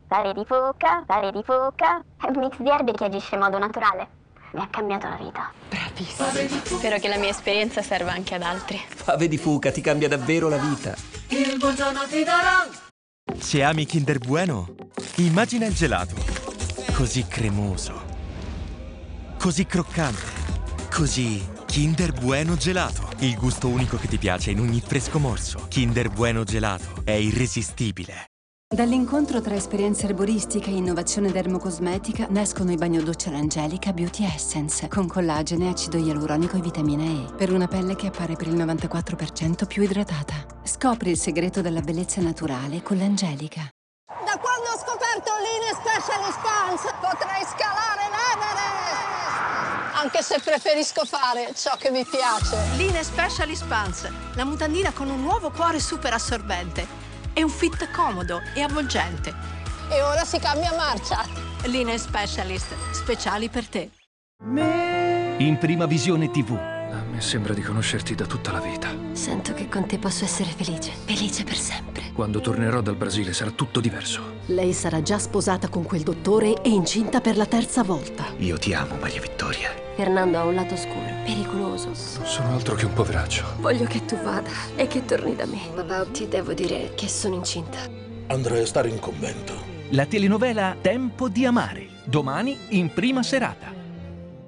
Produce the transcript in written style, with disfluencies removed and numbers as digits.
Fave di fuoca. È un mix di erbe che agisce in modo naturale. Mi ha cambiato la vita. Bravissimo. Spero che la mia esperienza serva anche ad altri. Fave di fuca ti cambia davvero la vita. Il buongiorno ti darà. Se ami Kinder Bueno, immagina il gelato. Così cremoso. Così croccante. Così Kinder Bueno gelato. Il gusto unico che ti piace in ogni fresco morso. Kinder Bueno gelato è irresistibile. Dall'incontro tra esperienza erboristica e innovazione dermocosmetica nascono i bagnodoccia all'Angelica Beauty Essence con collagene, acido ialuronico e vitamina E per una pelle che appare per il 94% più idratata. Scopri il segreto della bellezza naturale con l'Angelica. Da quando ho scoperto Line Specialist Pants potrei scalare l'Everest! Anche se preferisco fare ciò che mi piace. Line Specialist Pants, la mutandina con un nuovo cuore super assorbente. È un fit comodo e avvolgente. E ora si cambia marcia. Line Specialist, speciali per te. In Prima Visione TV. A me sembra di conoscerti da tutta la vita. Sento che con te posso essere felice. Felice per sempre. Quando tornerò dal Brasile sarà tutto diverso. Lei sarà già sposata con quel dottore e incinta per la 3ª volta. Io ti amo, Maria Vittoria. Fernando ha un lato scuro, pericoloso. Non sono altro che un poveraccio. Voglio che tu vada e che torni da me. Papà, ti devo dire che sono incinta. Andrei a stare in convento. La telenovela Tempo di amare. Domani in prima serata.